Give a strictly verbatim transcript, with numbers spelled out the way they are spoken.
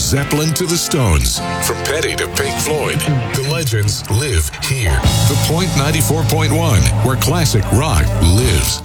Zeppelin to the Stones, from Petty to Pink Floyd, the legends live here. The Point ninety-four point one, where classic rock lives.